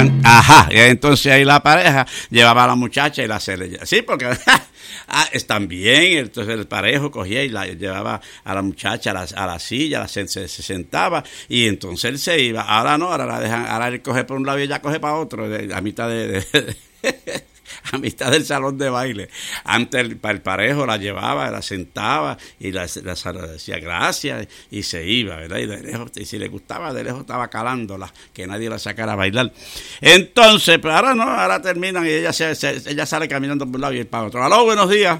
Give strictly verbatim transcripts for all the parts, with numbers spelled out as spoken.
Can, ajá, y entonces ahí la pareja llevaba a la muchacha y la celebra. Sí, porque ah, están bien, entonces el parejo cogía y la llevaba a la muchacha a la, a la silla, la, se, se, se sentaba y entonces él se iba. Ahora no, ahora la dejan, ahora él coge por un lado y ella coge para otro, a mitad de... de, de a mitad del salón de baile. Antes el, el parejo la llevaba, la sentaba y la, la, la decía gracias y se iba, ¿verdad? Y de lejos, y si le gustaba, de lejos estaba calándola, que nadie la sacara a bailar. Entonces, pero ahora no, ahora terminan y ella se, se, ella sale caminando por un lado y el para otro. Aló, buenos días.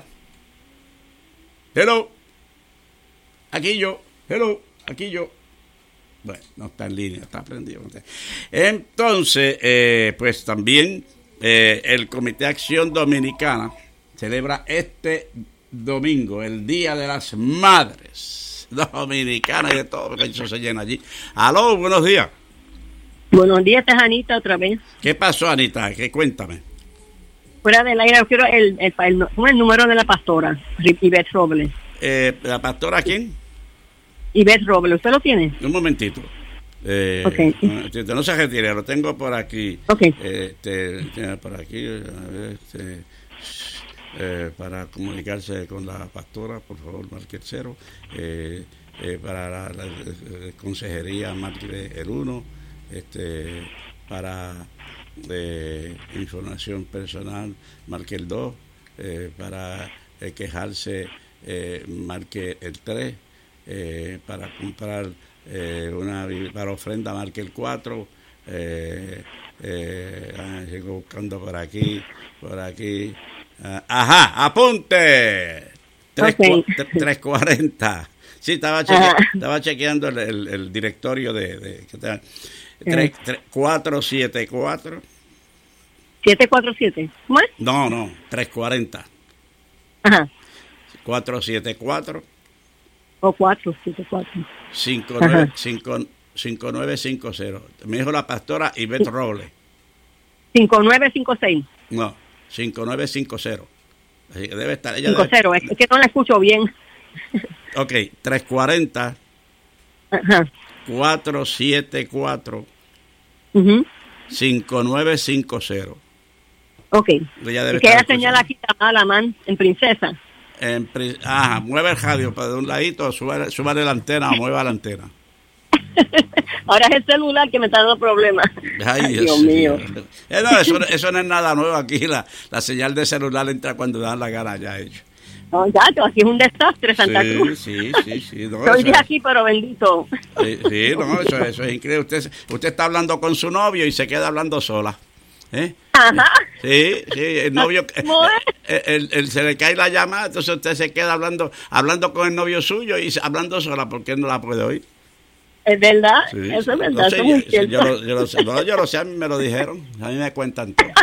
Hello. Aquí yo. Hello. Aquí yo. Bueno, no está en línea, está prendido. Entonces, eh, pues también eh, el Comité de Acción Dominicana celebra este domingo, el Día de las Madres Dominicanas y de todo, porque eso se llena allí. Aló, buenos días. Buenos días, esta es Anita otra vez. ¿Qué pasó, Anita? ¿Qué, cuéntame. Fuera del aire, quiero el, el, el, el, el número de la pastora, Ivette Robles. Eh, ¿La pastora quién? Ivette Robles, ¿usted lo tiene? Un momentito. Eh, okay. No, no se retire, lo tengo por aquí. Okay. Eh, te, te, por aquí, a ver, te, eh, para comunicarse con la pastora, por favor, marque el cero. Eh, eh, para la, la, la consejería, marque el uno. Este, para eh, información personal, marque el dos. Eh, para eh, quejarse, eh, marque el tres. Eh, para comprar eh, una para ofrenda marque el cuatro. eh, eh, ah, sigo buscando por aquí por aquí ah, ajá, apunte tres, okay. tres cuarenta. Sí, estaba cheque, estaba chequeando el, el, el directorio de, de que te, tres, tres, cuatro siete cuatro siete cuatro siete. ¿Cómo es? No, no, tres cuarenta. Ajá. cuatro siete cuatro o cuatro siete cuatro cinco nueve cinco cero. Me dijo la pastora Ivette Robles. cinco nueve cinco seis. No, cinco nueve cinco cero. Así que debe estar ella. cinco cero, debe... es que no la escucho bien. Ok, tres cuarenta. Ajá. cuatro siete cuatro Uh-huh. cinco nueve cinco cero. Ok. Ella debe es que ella señala aquí a la man en Princesa. En, ajá, mueve el radio para de un ladito, suba, suba la antena o mueva la antena. Ahora es el celular que me está dando problemas. Ay, Ay, Dios, Dios mío. Eh, no, eso, eso no es nada nuevo aquí. La, la señal de celular entra cuando dan la gana, ya hecho. No, ya, aquí es un desastre, Santa sí, Cruz. Sí, sí, sí. No, Estoy de aquí, pero bendito. Sí, sí no, eso, eso es increíble. Usted, usted está hablando con su novio y se queda hablando sola. ¿Eh? Ajá. Sí, sí, el novio, el, el, el, se le cae la llamada, entonces usted se queda hablando hablando con el novio suyo y hablando sola porque él no la puede oír. Es verdad, sí, eso es verdad. No sé, eso es yo, yo, lo, yo, lo sé, no, yo lo sé, a mí me lo dijeron, a mí me cuentan todo.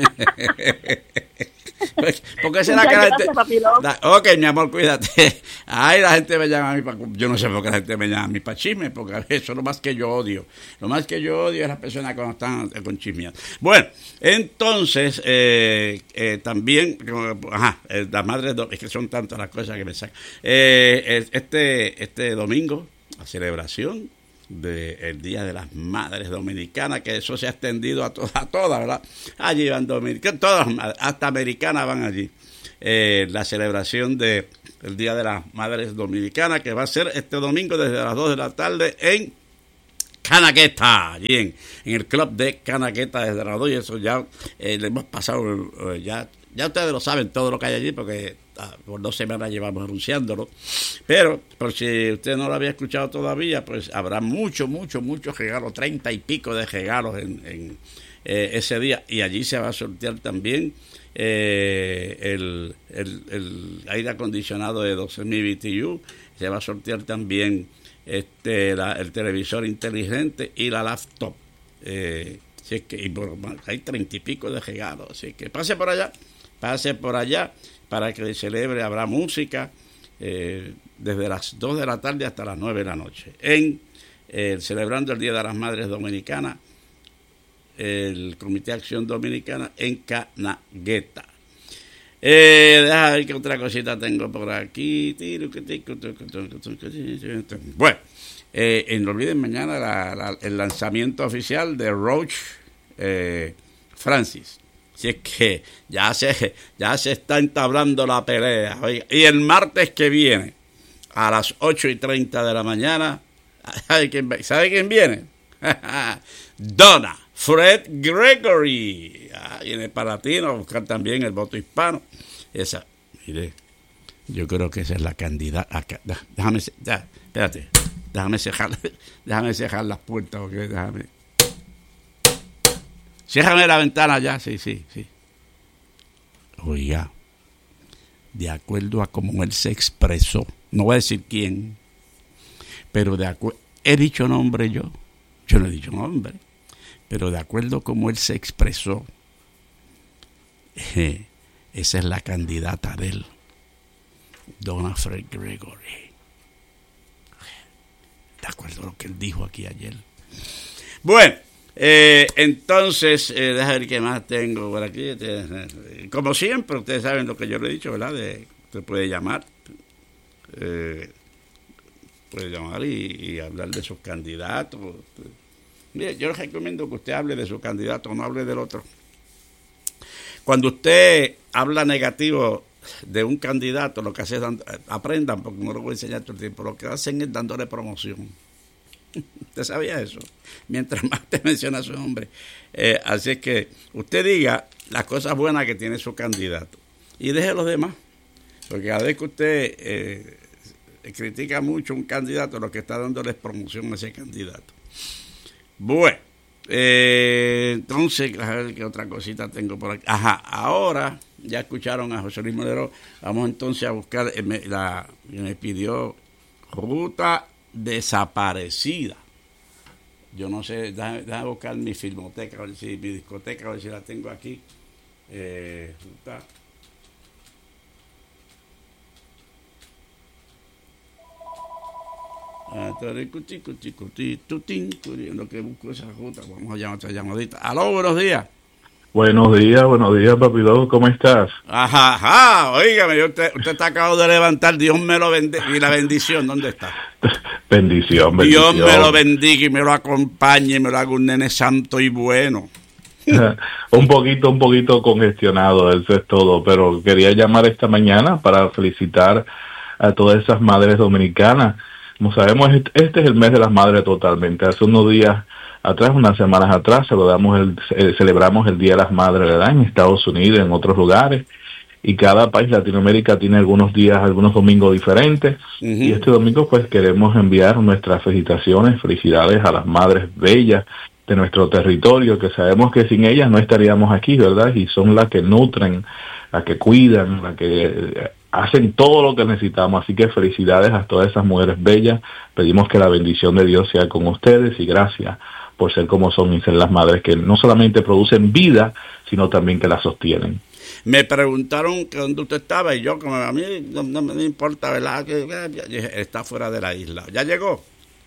¿Por qué será que la gente... La, ok, mi amor, cuídate. Ay, la gente me llama a mí para... Yo no sé por qué la gente me llama a mí para chisme, porque eso es lo más que yo odio. Lo más que yo odio es las personas cuando están con chismeando. Bueno, entonces, eh, eh, también... Ajá, eh, las madres... Es que son tantas las cosas que me sacan. Eh, este, este domingo, la celebración del Día de las Madres Dominicanas, que eso se ha extendido a, to a todas, ¿verdad? Allí van dominicanas, todas las madres, hasta americanas van allí. Eh, la celebración del Día de las Madres Dominicanas, que va a ser este domingo desde las dos de la tarde en Canaqueta, allí en, en el club de Canaqueta desde las dos, y eso ya eh, le hemos pasado, eh, ya, ya ustedes lo saben todo lo que hay allí, porque ah, por dos semanas llevamos anunciándolo, pero por si usted no lo había escuchado todavía, pues habrá mucho, mucho, muchos regalos, treinta y pico de regalos en, en eh, ese día, y allí se va a sortear también eh, el, el, el aire acondicionado de doce mil B T U, se va a sortear también este la, el televisor inteligente y la laptop. Eh, así es que y por, hay treinta y pico de regalos, así que pase por allá, pase por allá para que celebre, habrá música eh, desde las dos de la tarde hasta las nueve de la noche, en eh, celebrando el Día de las Madres Dominicanas, el Comité de Acción Dominicana en Canagueta. Eh, déjame ver qué otra cosita tengo por aquí. Bueno, eh, no olviden mañana la, la, el lanzamiento oficial de Roach eh, Francis. Si es que ya se, ya se está entablando la pelea. Oiga, y el martes que viene, a las ocho y treinta de la mañana, ¿sabe quién, ¿sabe quién viene? Donna Fred Gregory. Ah, viene para latino a buscar también el voto hispano. Esa, mire, yo creo que esa es la candidata. Déjame, ya, espérate, déjame cerrar, déjame cerrar las puertas, porque déjame. Ciérrame la ventana ya, sí, sí, sí. Oiga, de acuerdo a cómo él se expresó, no voy a decir quién, pero de acuerdo, he dicho nombre yo, yo no he dicho nombre, pero de acuerdo a cómo él se expresó, eh, esa es la candidata de él, Donna Fred Gregory. De acuerdo a lo que él dijo aquí ayer. Bueno. Eh, entonces, eh, déjame ver qué más tengo por aquí. Eh, como siempre, ustedes saben lo que yo le he dicho, ¿verdad? De, usted puede llamar, eh, puede llamar y, y hablar de sus candidatos. Mire, yo les recomiendo que usted hable de su candidato, no hable del otro. Cuando usted habla negativo de un candidato, lo que hace es, dando, aprendan, porque no lo voy a enseñar todo el tiempo, lo que hacen es dándole promoción. ¿Usted sabía eso? Mientras más te menciona su nombre. Eh, así es que usted diga las cosas buenas que tiene su candidato y deje los demás. Porque cada vez que usted eh, critica mucho a un candidato, lo que está dándole es promoción a ese candidato. Bueno, eh, entonces, a ver qué otra cosita tengo por aquí. Ajá, ahora ya escucharon a José Luis Modero. Vamos entonces a buscar, eh, me, la, me pidió ruta desaparecida. Yo no sé, déjame, déjame buscar mi filmoteca, a ver si, mi discoteca, a ver si la tengo aquí. Eh, está. Lo que busco esa ruta, vamos a llamar otra llamadita. Aló, buenos días. Buenos días, buenos días, Papito, ¿cómo estás? Ajá, ajá, oígame, usted, usted está acabado de levantar, Dios me lo bendiga, y la bendición, ¿dónde está? Bendición, bendición. Dios me lo bendiga y me lo acompañe y me lo haga un nene santo y bueno. un poquito, un poquito congestionado, eso es todo, pero quería llamar esta mañana para felicitar a todas esas madres dominicanas. Como sabemos, este es el mes de las madres totalmente. Hace unos días atrás, unas semanas atrás, celebramos el, eh, celebramos el Día de las Madres, ¿verdad? En Estados Unidos, en otros lugares, y cada país, Latinoamérica, tiene algunos días, algunos domingos diferentes, uh-huh. Y este domingo, pues, queremos enviar nuestras felicitaciones, felicidades a las madres bellas de nuestro territorio, que sabemos que sin ellas no estaríamos aquí, ¿verdad? Y son las que nutren, las que cuidan, las que eh, hacen todo lo que necesitamos. Así que felicidades a todas esas mujeres bellas. Pedimos que la bendición de Dios sea con ustedes y gracias por ser como son y ser las madres que no solamente producen vida, sino también que la sostienen. Me preguntaron que dónde usted estaba y yo, como a mí no, no me importa, ¿verdad? Que eh, está fuera de la isla. ¿Ya llegó?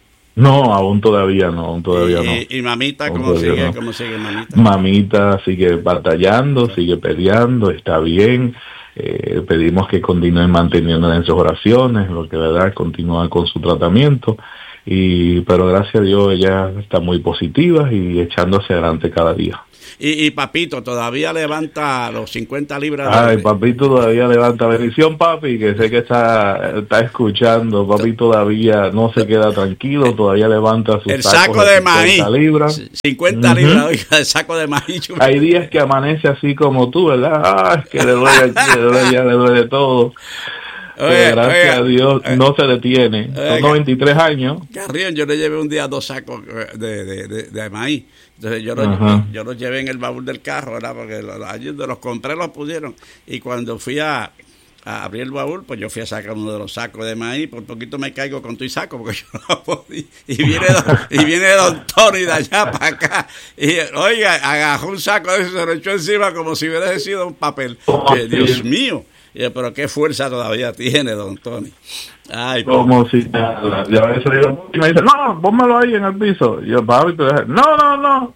No, aún todavía no, aún todavía y, no. ¿Y mamita cómo sigue? No. ¿Cómo sigue mamita? Mamita sigue batallando, sigue peleando, está bien. Eh, pedimos que continúen manteniéndola en sus oraciones, lo que verdad continúa con su tratamiento. Y pero gracias a Dios ella está muy positiva y echándose adelante cada día. Y, y papito todavía levanta los cincuenta libras. Ay, de... papito todavía levanta. Bendición, papi, que sé que está está escuchando. Papi todavía no se queda tranquilo, todavía levanta sus el saco de, de maíz. Libras. cincuenta uh-huh. libras, oiga, el saco de maíz. Hay días que amanece así como tú, ¿verdad? Ay, que le duele aquí, le duele allá, le duele todo. Oye, gracias oye, a Dios oye, no se detiene. Oye, son noventa y tres años. Carrión, yo le llevé un día dos sacos de, de, de, de maíz. Entonces yo los, yo, yo los llevé en el baúl del carro, ¿verdad? Porque los, los, los compré, los pusieron. Y cuando fui a, a abrir el baúl, pues yo fui a sacar uno de los sacos de maíz. Por poquito me caigo con tu y saco, porque yo no podía. Y viene don, y viene don Tony de allá para acá. Y oiga, agarró un saco de eso, se lo echó encima como si hubiera sido un papel. Oh, eh, Dios mío. Pero qué fuerza todavía tiene, don Tony. Ay, como si nada. Ya a veces digo, y me dice, no, pónmelo ahí en el piso. Y yo, papi, no, no, no.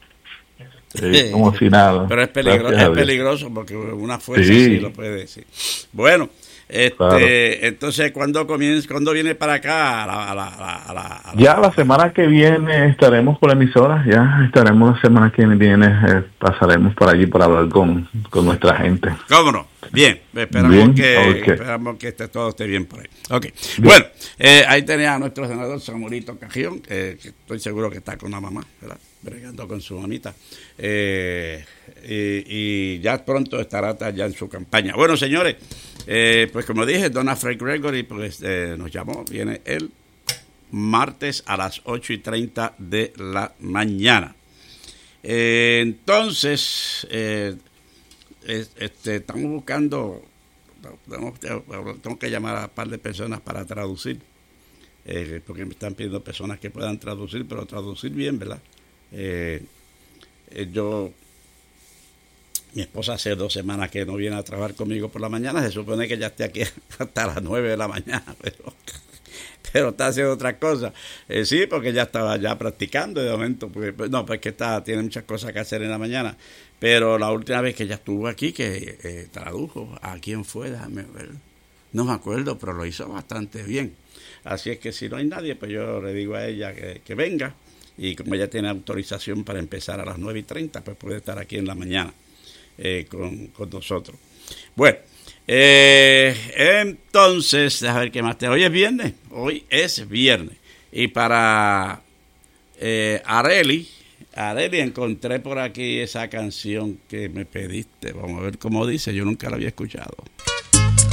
Sí, como si nada. Pero es peligroso, es peligroso porque una fuerza sí, sí lo puede decir. Bueno, Este, claro. Entonces, ¿cuándo comienza, cuándo viene para acá? A la, a la, a la, a la, ya la semana que viene estaremos por la emisora, ya estaremos la semana que viene, eh, pasaremos por allí para hablar con, con nuestra gente. ¿Cómo no? Bien, esperamos, bien, que, okay. esperamos que esté, todo esté bien por ahí. Okay. Bueno, eh, ahí tenía a nuestro senador Samurito Cajión, eh, que estoy seguro que está con la mamá, ¿verdad? Bregando con su mamita. Eh, y, y ya pronto estará ya en su campaña. Bueno, señores, eh, pues como dije, Don Fred Gregory pues, eh, nos llamó, viene el martes a las ocho y treinta de la mañana. Eh, entonces, eh, este, estamos buscando, tengo, tengo que llamar a un par de personas para traducir, eh, porque me están pidiendo personas que puedan traducir, pero traducir bien, ¿verdad? Eh, eh, yo, mi esposa hace dos semanas que no viene a trabajar conmigo por la mañana, se supone que ya esté aquí hasta las nueve de la mañana, pero, pero está haciendo otras cosas. Eh, sí, porque ya estaba ya practicando de momento, porque, pues, no, pues que está, tiene muchas cosas que hacer en la mañana, pero la última vez que ella estuvo aquí, que eh, tradujo, ¿a quién fue? Déjame ver, no me acuerdo, pero lo hizo bastante bien. Así es que si no hay nadie, pues yo le digo a ella que, que venga. Y como ella tiene autorización para empezar a las nueve y treinta, pues puede estar aquí en la mañana eh, con, con nosotros. Bueno, eh, entonces, a ver qué más te... Hoy es viernes, hoy es viernes. Y para eh, Areli, Areli, encontré por aquí esa canción que me pediste. Vamos a ver cómo dice, yo nunca la había escuchado.